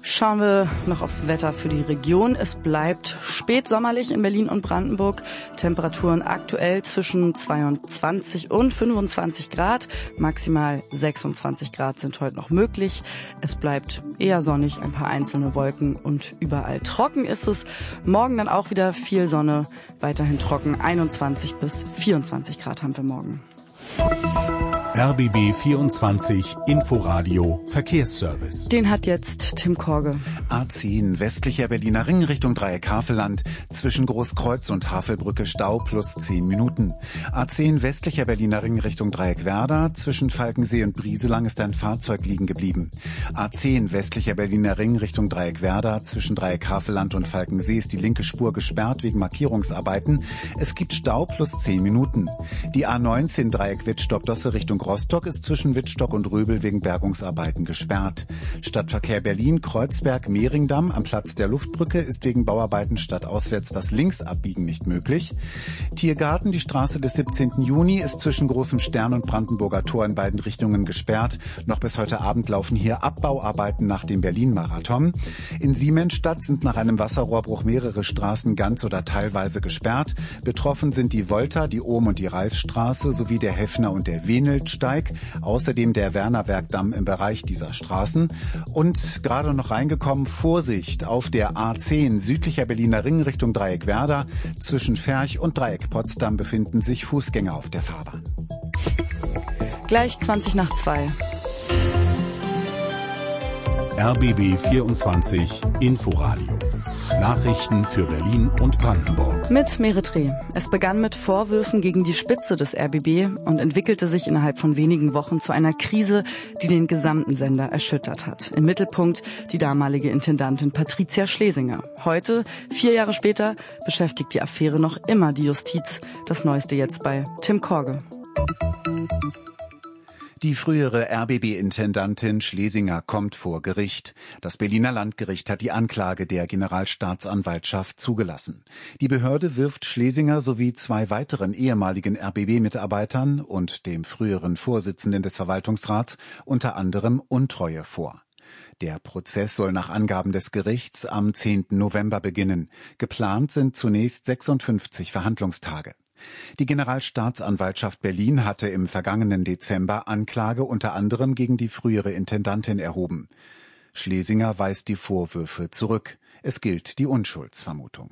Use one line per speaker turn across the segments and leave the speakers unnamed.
Schauen wir noch aufs Wetter für die Region. Es bleibt spätsommerlich in Berlin und Brandenburg. Temperaturen aktuell zwischen 22 und 25 Grad. Maximal 26 Grad sind heute noch möglich. Es bleibt eher sonnig, ein paar einzelne Wolken und überall trocken ist es. Morgen dann auch wieder viel Sonne, weiterhin trocken. 21 bis 24 Grad haben wir morgen.
RBB 24 Inforadio Verkehrsservice.
Den hat jetzt Tim Korge.
A10 westlicher Berliner Ring Richtung Dreieck Havelland. Zwischen Großkreuz und Havelbrücke Stau plus 10 Minuten. A10 westlicher Berliner Ring Richtung Dreieck Werder. Zwischen Falkensee und Brieselang ist ein Fahrzeug liegen geblieben. A10 westlicher Berliner Ring Richtung Dreieck Werder. Zwischen Dreieck Havelland und Falkensee ist die linke Spur gesperrt wegen Markierungsarbeiten. Es gibt Stau plus 10 Minuten. Die A19 Dreieck Wittstock-Dosse Richtung Rostock ist zwischen Wittstock und Röbel wegen Bergungsarbeiten gesperrt. Stadtverkehr Berlin, Kreuzberg, Mehringdamm am Platz der Luftbrücke ist wegen Bauarbeiten stadtauswärts das Linksabbiegen nicht möglich. Tiergarten, die Straße des 17. Juni, ist zwischen Großem Stern und Brandenburger Tor in beiden Richtungen gesperrt. Noch bis heute Abend laufen hier Abbauarbeiten nach dem Berlin-Marathon. In Siemensstadt sind nach einem Wasserrohrbruch mehrere Straßen ganz oder teilweise gesperrt. Betroffen sind die Volta, die Ohm- und die Reisstraße sowie der Heffner und der Wenelsteig, außerdem der Wernerbergdamm im Bereich dieser Straßen. Und gerade noch reingekommen, Vorsicht auf der A10 südlicher Berliner Ring Richtung Dreieck Werder. Zwischen Ferch und Dreieck Potsdam befinden sich Fußgänger auf der Fahrbahn.
Gleich 20 nach 2.
RBB 24 Inforadio. Nachrichten für Berlin und Brandenburg.
Mit Merit Reh. Es begann mit Vorwürfen gegen die Spitze des RBB und entwickelte sich innerhalb von wenigen Wochen zu einer Krise, die den gesamten Sender erschüttert hat. Im Mittelpunkt die damalige Intendantin Patricia Schlesinger. Heute, 4 Jahre später, beschäftigt die Affäre noch immer die Justiz. Das Neueste jetzt bei Tim Korge.
Die frühere RBB-Intendantin Schlesinger kommt vor Gericht. Das Berliner Landgericht hat die Anklage der Generalstaatsanwaltschaft zugelassen. Die Behörde wirft Schlesinger sowie 2 weiteren ehemaligen RBB-Mitarbeitern und dem früheren Vorsitzenden des Verwaltungsrats unter anderem Untreue vor. Der Prozess soll nach Angaben des Gerichts am 10. November beginnen. Geplant sind zunächst 56 Verhandlungstage. Die Generalstaatsanwaltschaft Berlin hatte im vergangenen Dezember Anklage unter anderem gegen die frühere Intendantin erhoben. Schlesinger weist die Vorwürfe zurück. Es gilt die Unschuldsvermutung.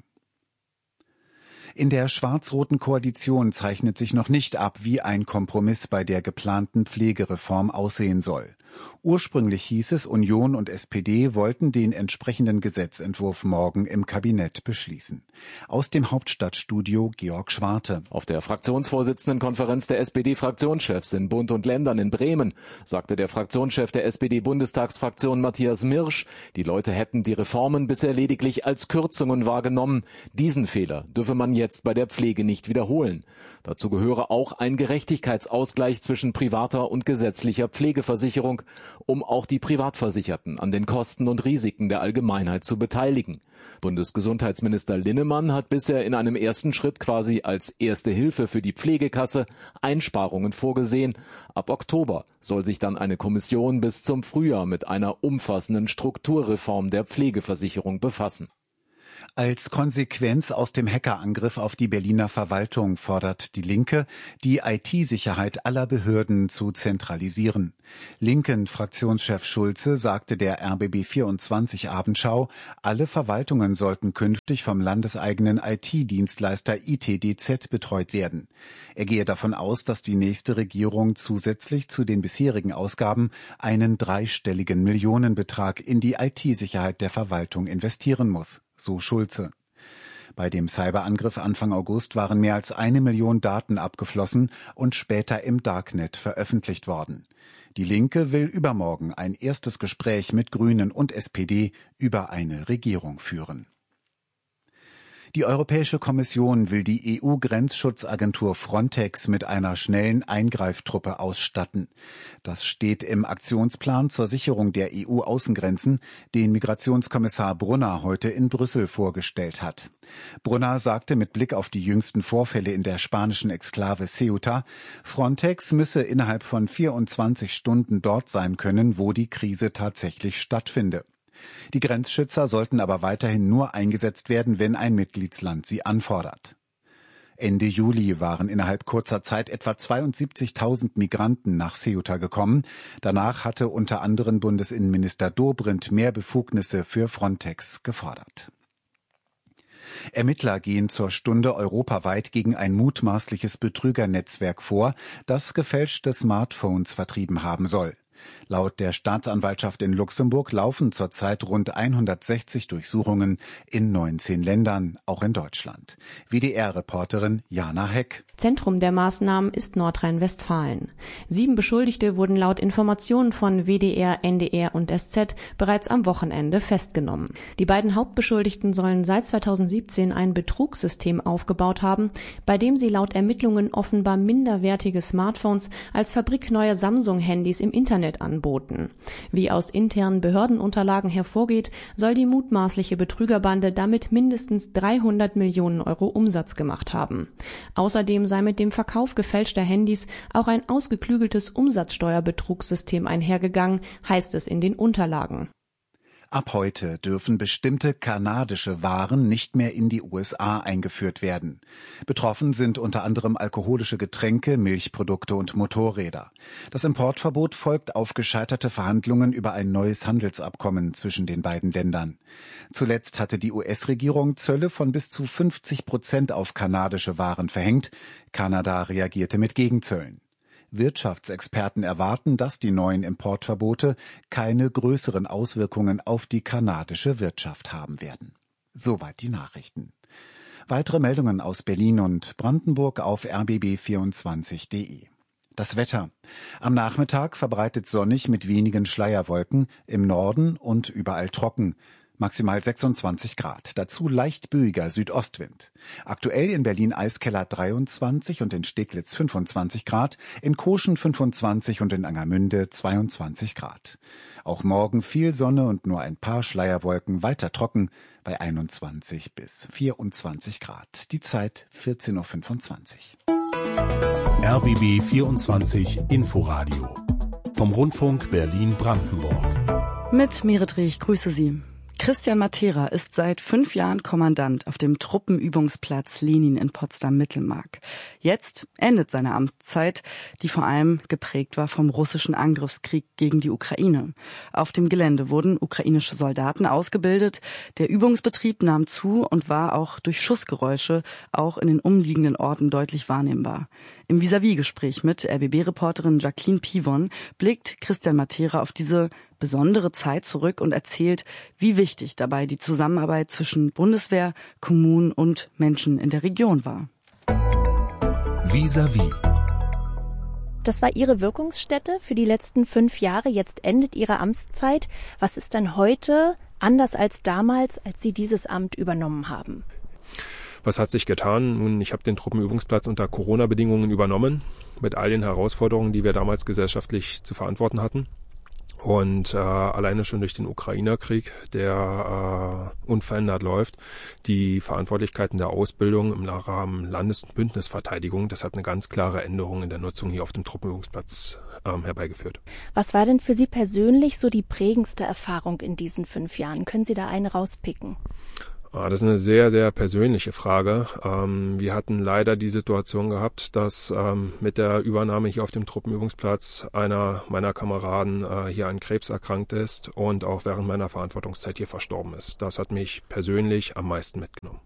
In der schwarz-roten Koalition zeichnet sich noch nicht ab, wie ein Kompromiss bei der geplanten Pflegereform aussehen soll. Ursprünglich hieß es, Union und SPD wollten den entsprechenden Gesetzentwurf morgen im Kabinett beschließen. Aus dem Hauptstadtstudio Georg Schwarte.
Auf der Fraktionsvorsitzendenkonferenz der SPD-Fraktionschefs in Bund und Ländern in Bremen sagte der Fraktionschef der SPD-Bundestagsfraktion Matthias Mirsch, die Leute hätten die Reformen bisher lediglich als Kürzungen wahrgenommen. Diesen Fehler dürfe man jetzt bei der Pflege nicht wiederholen. Dazu gehöre auch ein Gerechtigkeitsausgleich zwischen privater und gesetzlicher Pflegeversicherung, um auch die Privatversicherten an den Kosten und Risiken der Allgemeinheit zu beteiligen. Bundesgesundheitsminister Linnemann hat bisher in einem ersten Schritt quasi als erste Hilfe für die Pflegekasse Einsparungen vorgesehen. Ab Oktober soll sich dann eine Kommission bis zum Frühjahr mit einer umfassenden Strukturreform der Pflegeversicherung befassen.
Als Konsequenz aus dem Hackerangriff auf die Berliner Verwaltung fordert die Linke, die IT-Sicherheit aller Behörden zu zentralisieren. Linken-Fraktionschef Schulze sagte der RBB24 Abendschau, alle Verwaltungen sollten künftig vom landeseigenen IT-Dienstleister ITDZ betreut werden. Er gehe davon aus, dass die nächste Regierung zusätzlich zu den bisherigen Ausgaben einen 3-stelligen Millionenbetrag in die IT-Sicherheit der Verwaltung investieren muss. So Schulze. Bei dem Cyberangriff Anfang August waren mehr als 1 Million Daten abgeflossen und später im Darknet veröffentlicht worden. Die Linke will übermorgen ein erstes Gespräch mit Grünen und SPD über eine Regierung führen. Die Europäische Kommission will die EU-Grenzschutzagentur Frontex mit einer schnellen Eingreiftruppe ausstatten. Das steht im Aktionsplan zur Sicherung der EU-Außengrenzen, den Migrationskommissar Brunner heute in Brüssel vorgestellt hat. Brunner sagte mit Blick auf die jüngsten Vorfälle in der spanischen Exklave Ceuta, Frontex müsse innerhalb von 24 Stunden dort sein können, wo die Krise tatsächlich stattfinde. Die Grenzschützer sollten aber weiterhin nur eingesetzt werden, wenn ein Mitgliedsland sie anfordert. Ende Juli waren innerhalb kurzer Zeit etwa 72.000 Migranten nach Ceuta gekommen. Danach hatte unter anderem Bundesinnenminister Dobrindt mehr Befugnisse für Frontex gefordert. Ermittler gehen zur Stunde europaweit gegen ein mutmaßliches Betrügernetzwerk vor, das gefälschte Smartphones vertrieben haben soll. Laut der Staatsanwaltschaft in Luxemburg laufen zurzeit rund 160 Durchsuchungen in 19 Ländern, auch in Deutschland. WDR-Reporterin Jana Heck.
Zentrum der Maßnahmen ist Nordrhein-Westfalen. 7 Beschuldigte wurden laut Informationen von WDR, NDR und SZ bereits am Wochenende festgenommen. Die beiden Hauptbeschuldigten sollen seit 2017 ein Betrugssystem aufgebaut haben, bei dem sie laut Ermittlungen offenbar minderwertige Smartphones als fabrikneue Samsung-Handys im Internet anboten. Wie aus internen Behördenunterlagen hervorgeht, soll die mutmaßliche Betrügerbande damit mindestens 300 Millionen Euro Umsatz gemacht haben. Außerdem sei mit dem Verkauf gefälschter Handys auch ein ausgeklügeltes Umsatzsteuerbetrugssystem einhergegangen, heißt es in den Unterlagen.
Ab heute dürfen bestimmte kanadische Waren nicht mehr in die USA eingeführt werden. Betroffen sind unter anderem alkoholische Getränke, Milchprodukte und Motorräder. Das Importverbot folgt auf gescheiterte Verhandlungen über ein neues Handelsabkommen zwischen den beiden Ländern. Zuletzt hatte die US-Regierung Zölle von bis zu 50% auf kanadische Waren verhängt. Kanada reagierte mit Gegenzöllen. Wirtschaftsexperten erwarten, dass die neuen Importverbote keine größeren Auswirkungen auf die kanadische Wirtschaft haben werden. Soweit die Nachrichten. Weitere Meldungen aus Berlin und Brandenburg auf rbb24.de. Das Wetter. Am Nachmittag verbreitet sonnig mit wenigen Schleierwolken, im Norden und überall trocken. Maximal 26 Grad, dazu leicht böiger Südostwind. Aktuell in Berlin-Eiskeller 23 und in Steglitz 25 Grad, in Koschen 25 und in Angermünde 22 Grad. Auch morgen viel Sonne und nur ein paar Schleierwolken, weiter trocken bei 21 bis 24 Grad. Die Zeit 14.25
Uhr. RBB 24 Inforadio vom Rundfunk Berlin-Brandenburg.
Mit Merit Reh, ich grüße Sie. Christian Matera ist seit 5 Jahren Kommandant auf dem Truppenübungsplatz Lenin in Potsdam-Mittelmark. Jetzt endet seine Amtszeit, die vor allem geprägt war vom russischen Angriffskrieg gegen die Ukraine. Auf dem Gelände wurden ukrainische Soldaten ausgebildet. Der Übungsbetrieb nahm zu und war auch durch Schussgeräusche auch in den umliegenden Orten deutlich wahrnehmbar. Im Vis-à-vis-Gespräch mit RBB-Reporterin Jacqueline Pivon blickt Christian Matera auf diese besondere Zeit zurück und erzählt, wie wichtig dabei die Zusammenarbeit zwischen Bundeswehr, Kommunen und Menschen in der Region war.
Vis-à-vis.
Das war Ihre Wirkungsstätte für die letzten 5 Jahre. Jetzt endet Ihre Amtszeit. Was ist denn heute anders als damals, als Sie dieses Amt übernommen haben?
Was hat sich getan? Nun, ich habe den Truppenübungsplatz unter Corona-Bedingungen übernommen, mit all den Herausforderungen, die wir damals gesellschaftlich zu verantworten hatten. Und alleine schon durch den Ukrainer-Krieg, der unverändert läuft, die Verantwortlichkeiten der Ausbildung im Rahmen Landes- und Bündnisverteidigung, das hat eine ganz klare Änderung in der Nutzung hier auf dem Truppenübungsplatz herbeigeführt. Was war denn für Sie persönlich so die prägendste Erfahrung in diesen 5 Jahren? Können Sie da eine rauspicken? Das ist eine sehr, sehr persönliche Frage. Wir hatten leider die Situation gehabt, dass mit der Übernahme hier auf dem Truppenübungsplatz einer meiner Kameraden hier an Krebs erkrankt ist und auch während meiner Verantwortungszeit hier verstorben ist. Das hat mich persönlich am meisten mitgenommen.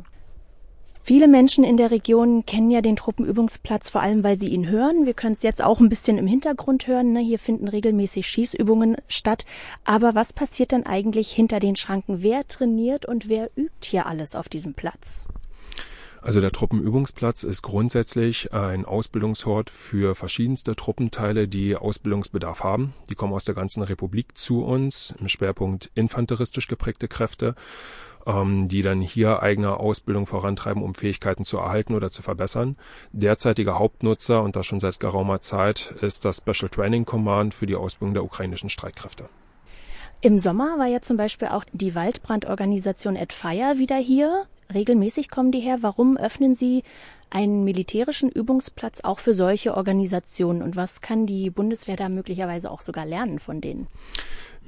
Viele Menschen in der Region kennen ja den Truppenübungsplatz, vor allem weil sie ihn hören. Wir können es jetzt auch ein bisschen im Hintergrund hören. Hier finden regelmäßig Schießübungen statt. Aber was passiert denn eigentlich hinter den Schranken? Wer trainiert und wer übt hier alles auf diesem Platz? Also der Truppenübungsplatz ist grundsätzlich ein Ausbildungsort für verschiedenste Truppenteile, die Ausbildungsbedarf haben. Die kommen aus der ganzen Republik zu uns, im Schwerpunkt infanteristisch geprägte Kräfte, die dann hier eigene Ausbildung vorantreiben, um Fähigkeiten zu erhalten oder zu verbessern. Derzeitiger Hauptnutzer, und das schon seit geraumer Zeit, ist das Special Training Command für die Ausbildung der ukrainischen Streitkräfte. Im Sommer war ja zum Beispiel auch die Waldbrandorganisation @Fire wieder hier. Regelmäßig kommen die her. Warum öffnen Sie einen militärischen Übungsplatz auch für solche Organisationen? Und was kann die Bundeswehr da möglicherweise auch sogar lernen von denen?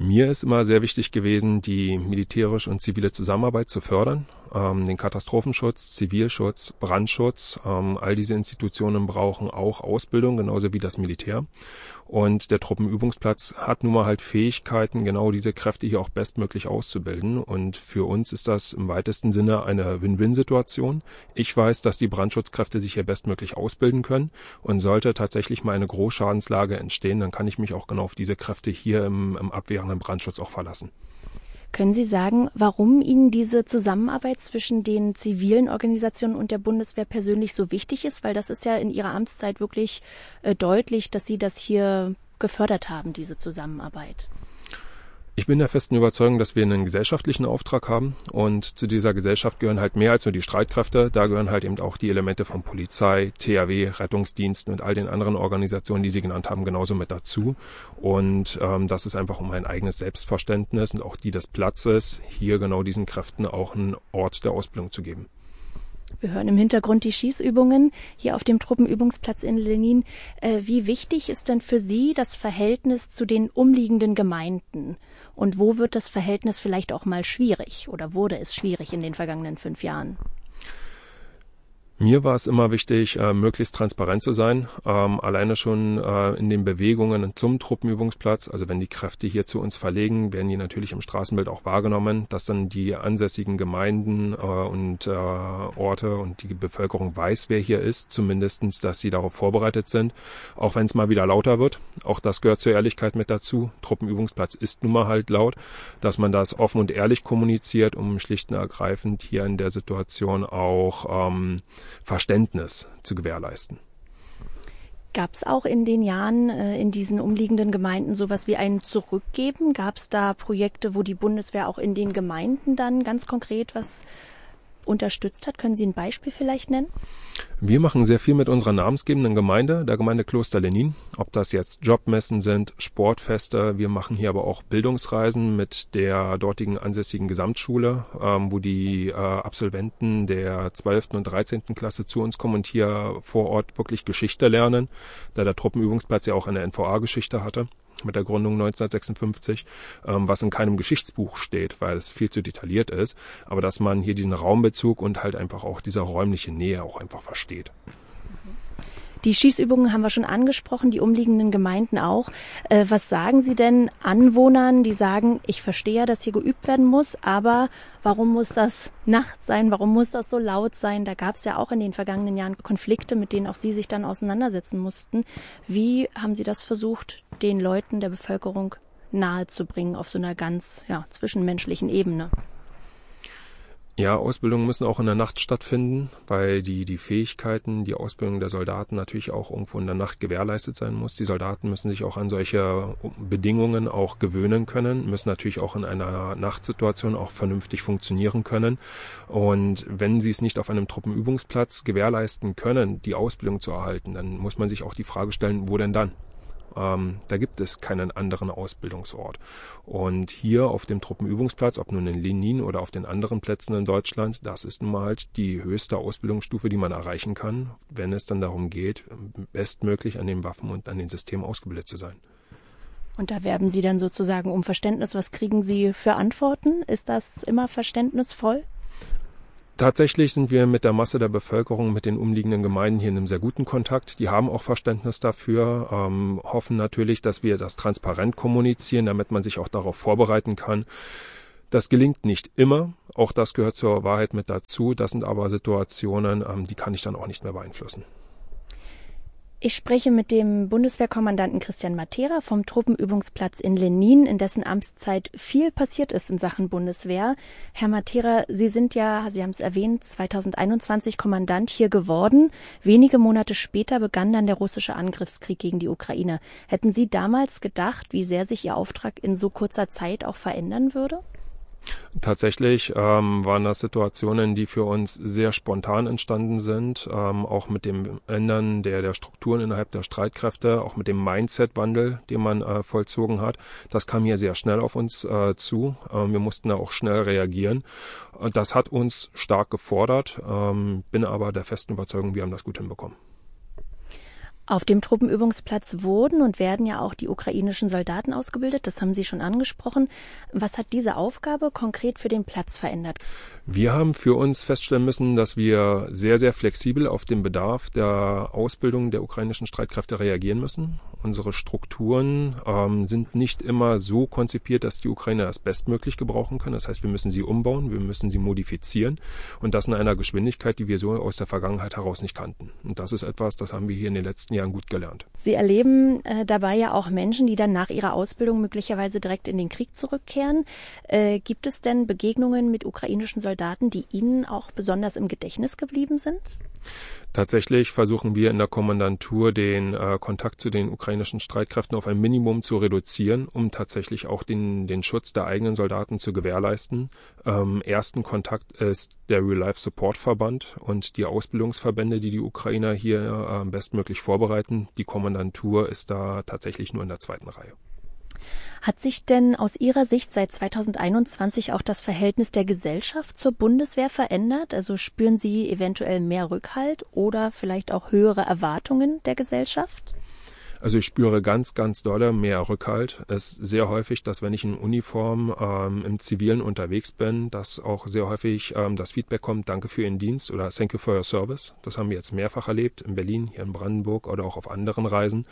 Mir ist immer sehr wichtig gewesen, die militärische und zivile Zusammenarbeit zu fördern, den Katastrophenschutz, Zivilschutz, Brandschutz. All diese Institutionen brauchen auch Ausbildung, genauso wie das Militär. Und der Truppenübungsplatz hat nun mal halt Fähigkeiten, genau diese Kräfte hier auch bestmöglich auszubilden. Und für uns ist das im weitesten Sinne eine Win-Win-Situation. Ich weiß, dass die Brandschutzkräfte sich hier bestmöglich ausbilden können. Und sollte tatsächlich mal eine Großschadenslage entstehen, dann kann ich mich auch genau auf diese Kräfte hier im abwehrenden Brandschutz auch verlassen.
Können Sie sagen, warum Ihnen diese Zusammenarbeit zwischen den zivilen Organisationen und der Bundeswehr persönlich so wichtig ist? Weil das ist ja in Ihrer Amtszeit wirklich deutlich, dass Sie das hier gefördert haben, diese Zusammenarbeit.
Ich bin der festen Überzeugung, dass wir einen gesellschaftlichen Auftrag haben und zu dieser Gesellschaft gehören halt mehr als nur die Streitkräfte. Da gehören halt eben auch die Elemente von Polizei, THW, Rettungsdiensten und all den anderen Organisationen, die Sie genannt haben, genauso mit dazu. Und das ist einfach um ein eigenes Selbstverständnis und auch die des Platzes, hier genau diesen Kräften auch einen Ort der Ausbildung zu geben.
Wir hören im Hintergrund die Schießübungen hier auf dem Truppenübungsplatz in Lennin. Wie wichtig ist denn für Sie das Verhältnis zu den umliegenden Gemeinden? Und wo wird das Verhältnis vielleicht auch mal schwierig oder wurde es schwierig in den vergangenen 5 Jahren?
Mir war es immer wichtig, möglichst transparent zu sein, alleine schon in den Bewegungen zum Truppenübungsplatz. Also wenn die Kräfte hier zu uns verlegen, werden die natürlich im Straßenbild auch wahrgenommen, dass dann die ansässigen Gemeinden und Orte und die Bevölkerung weiß, wer hier ist, zumindestens, dass sie darauf vorbereitet sind, auch wenn es mal wieder lauter wird. Auch das gehört zur Ehrlichkeit mit dazu. Truppenübungsplatz ist nun mal halt laut, dass man das offen und ehrlich kommuniziert, um schlicht und ergreifend hier in der Situation auch Verständnis zu gewährleisten.
Gab es auch in den Jahren in diesen umliegenden Gemeinden sowas wie ein Zurückgeben? Gab es da Projekte, wo die Bundeswehr auch in den Gemeinden dann ganz konkret was unterstützt hat? Können Sie ein Beispiel vielleicht nennen?
Wir machen sehr viel mit unserer namensgebenden Gemeinde, der Gemeinde Kloster Lennin. Ob das jetzt Jobmessen sind, Sportfeste. Wir machen hier aber auch Bildungsreisen mit der dortigen ansässigen Gesamtschule, wo die Absolventen der 12. und 13. Klasse zu uns kommen und hier vor Ort wirklich Geschichte lernen, da der Truppenübungsplatz ja auch eine NVA-Geschichte hatte mit der Gründung 1956, was in keinem Geschichtsbuch steht, weil es viel zu detailliert ist, aber dass man hier diesen Raumbezug und halt einfach auch diese räumliche Nähe auch einfach versteht.
Die Schießübungen haben wir schon angesprochen, die umliegenden Gemeinden auch. Was sagen Sie denn Anwohnern, die sagen, ich verstehe ja, dass hier geübt werden muss, aber warum muss das nachts sein, warum muss das so laut sein? Da gab es ja auch in den vergangenen Jahren Konflikte, mit denen auch Sie sich dann auseinandersetzen mussten. Wie haben Sie das versucht, den Leuten, der Bevölkerung nahezubringen auf so einer ganz zwischenmenschlichen Ebene?
Ja, Ausbildungen müssen auch in der Nacht stattfinden, weil die Fähigkeiten, die Ausbildung der Soldaten natürlich auch irgendwo in der Nacht gewährleistet sein muss. Die Soldaten müssen sich auch an solche Bedingungen auch gewöhnen können, müssen natürlich auch in einer Nachtsituation auch vernünftig funktionieren können. Und wenn sie es nicht auf einem Truppenübungsplatz gewährleisten können, die Ausbildung zu erhalten, dann muss man sich auch die Frage stellen, wo denn dann? Da gibt es keinen anderen Ausbildungsort. Und hier auf dem Truppenübungsplatz, ob nun in Lennin oder auf den anderen Plätzen in Deutschland, das ist nun mal halt die höchste Ausbildungsstufe, die man erreichen kann, wenn es dann darum geht, bestmöglich an den Waffen und an den Systemen ausgebildet zu sein.
Und da werben Sie dann sozusagen um Verständnis. Was kriegen Sie für Antworten? Ist das immer verständnisvoll?
Tatsächlich sind wir mit der Masse der Bevölkerung, mit den umliegenden Gemeinden hier in einem sehr guten Kontakt. Die haben auch Verständnis dafür, hoffen natürlich, dass wir das transparent kommunizieren, damit man sich auch darauf vorbereiten kann. Das gelingt nicht immer, auch das gehört zur Wahrheit mit dazu. Das sind aber Situationen, die kann ich dann auch nicht mehr beeinflussen.
Ich spreche mit dem Bundeswehrkommandanten Christian Matera vom Truppenübungsplatz in Lennin, in dessen Amtszeit viel passiert ist in Sachen Bundeswehr. Herr Matera, Sie sind ja, Sie haben es erwähnt, 2021 Kommandant hier geworden. Wenige Monate später begann dann der russische Angriffskrieg gegen die Ukraine. Hätten Sie damals gedacht, wie sehr sich Ihr Auftrag in so kurzer Zeit auch verändern würde?
Tatsächlich waren das Situationen, die für uns sehr spontan entstanden sind, auch mit dem Ändern der Strukturen innerhalb der Streitkräfte, auch mit dem Mindset-Wandel, den man vollzogen hat. Das kam hier sehr schnell auf uns zu. Wir mussten da auch schnell reagieren. Das hat uns stark gefordert, bin aber der festen Überzeugung, wir haben das gut hinbekommen.
Auf dem Truppenübungsplatz wurden und werden ja auch die ukrainischen Soldaten ausgebildet. Das haben Sie schon angesprochen. Was hat diese Aufgabe konkret für den Platz verändert?
Wir haben für uns feststellen müssen, dass wir sehr, sehr flexibel auf den Bedarf der Ausbildung der ukrainischen Streitkräfte reagieren müssen. Unsere Strukturen sind nicht immer so konzipiert, dass die Ukrainer das bestmöglich gebrauchen können. Das heißt, wir müssen sie umbauen, wir müssen sie modifizieren und das in einer Geschwindigkeit, die wir so aus der Vergangenheit heraus nicht kannten. Und das ist etwas, das haben wir hier in den letzten Jahren gut gelernt.
Sie erleben dabei ja auch Menschen, die dann nach ihrer Ausbildung möglicherweise direkt in den Krieg zurückkehren. Gibt es denn Begegnungen mit ukrainischen Soldaten, die Ihnen auch besonders im Gedächtnis geblieben sind?
Tatsächlich versuchen wir in der Kommandantur den Kontakt zu den ukrainischen Streitkräften auf ein Minimum zu reduzieren, um tatsächlich auch den Schutz der eigenen Soldaten zu gewährleisten. Ersten Kontakt ist der Real Life Support Verband und die Ausbildungsverbände, die Ukrainer hier bestmöglich vorbereiten. Die Kommandantur ist da tatsächlich nur in der zweiten Reihe.
Hat sich denn aus Ihrer Sicht seit 2021 auch das Verhältnis der Gesellschaft zur Bundeswehr verändert? Also spüren Sie eventuell mehr Rückhalt oder vielleicht auch höhere Erwartungen der Gesellschaft?
Also ich spüre ganz, ganz dolle mehr Rückhalt. Es ist sehr häufig, dass wenn ich in Uniform im Zivilen unterwegs bin, dass auch sehr häufig das Feedback kommt, danke für Ihren Dienst oder thank you for your service. Das haben wir jetzt mehrfach erlebt, in Berlin, hier in Brandenburg oder auch auf anderen Reisen.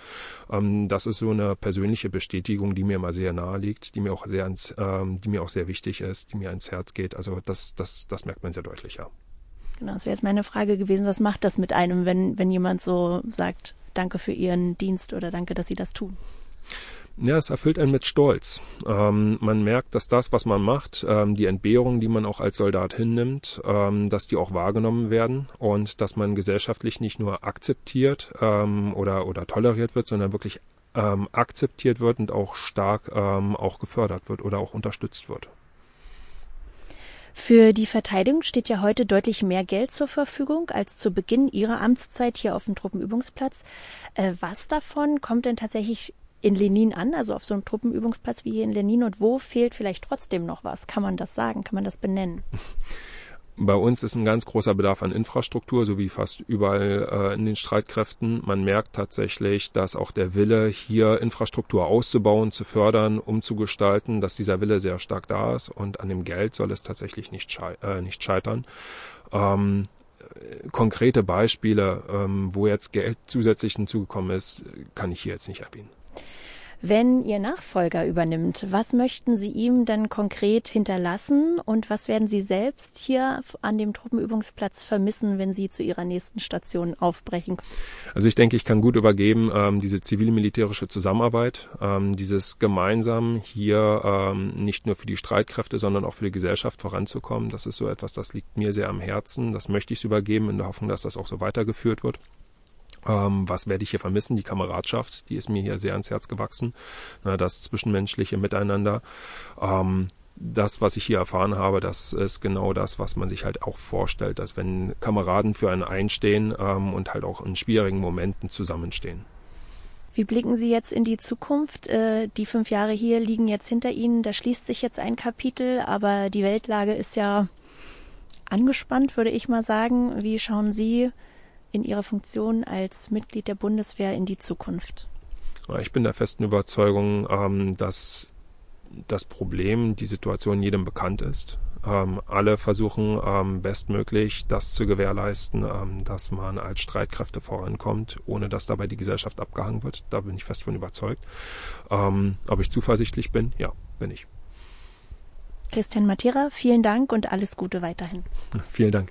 Das ist so eine persönliche Bestätigung, die mir immer sehr nahe liegt, die mir auch sehr wichtig ist, die mir ans Herz geht. Also das merkt man sehr deutlich, ja.
Genau, das wäre jetzt meine Frage gewesen, was macht das mit einem, wenn jemand so sagt, danke für Ihren Dienst oder danke, dass Sie das tun?
Ja, es erfüllt einen mit Stolz. Man merkt, dass das, was man macht, die Entbehrungen, die man auch als Soldat hinnimmt, dass die auch wahrgenommen werden und dass man gesellschaftlich nicht nur akzeptiert oder toleriert wird, sondern wirklich akzeptiert wird und auch stark auch gefördert wird oder auch unterstützt wird.
Für die Verteidigung steht ja heute deutlich mehr Geld zur Verfügung als zu Beginn Ihrer Amtszeit hier auf dem Truppenübungsplatz. Was davon kommt denn tatsächlich in Lenin an, also auf so einem Truppenübungsplatz wie hier in Lenin, und wo fehlt vielleicht trotzdem noch was? Kann man das sagen? Kann man das benennen?
Bei uns ist ein ganz großer Bedarf an Infrastruktur, so wie fast überall in den Streitkräften. Man merkt tatsächlich, dass auch der Wille, hier Infrastruktur auszubauen, zu fördern, umzugestalten, dass dieser Wille sehr stark da ist und an dem Geld soll es tatsächlich nicht scheitern. Konkrete Beispiele, wo jetzt Geld zusätzlich hinzugekommen ist, kann ich hier jetzt nicht erwähnen.
Wenn Ihr Nachfolger übernimmt, was möchten Sie ihm denn konkret hinterlassen und was werden Sie selbst hier an dem Truppenübungsplatz vermissen, wenn Sie zu Ihrer nächsten Station aufbrechen?
Also ich denke, ich kann gut übergeben, diese zivil-militärische Zusammenarbeit, dieses gemeinsam hier nicht nur für die Streitkräfte, sondern auch für die Gesellschaft voranzukommen. Das ist so etwas, das liegt mir sehr am Herzen. Das möchte ich übergeben, in der Hoffnung, dass das auch so weitergeführt wird. Was werde ich hier vermissen? Die Kameradschaft, die ist mir hier sehr ans Herz gewachsen. Das zwischenmenschliche Miteinander. Das, was ich hier erfahren habe, das ist genau das, was man sich halt auch vorstellt, dass wenn Kameraden für einen einstehen und halt auch in schwierigen Momenten zusammenstehen.
Wie blicken Sie jetzt in die Zukunft? Die 5 Jahre hier liegen jetzt hinter Ihnen. Da schließt sich jetzt ein Kapitel, aber die Weltlage ist ja angespannt, würde ich mal sagen. Wie schauen Sie in Ihrer Funktion als Mitglied der Bundeswehr in die Zukunft?
Ich bin der festen Überzeugung, dass das Problem, die Situation jedem bekannt ist. Alle versuchen bestmöglich das zu gewährleisten, dass man als Streitkräfte vorankommt, ohne dass dabei die Gesellschaft abgehangen wird. Da bin ich fest von überzeugt. Ob ich zuversichtlich bin? Ja, bin ich.
Christian Matera, vielen Dank und alles Gute weiterhin.
Vielen Dank.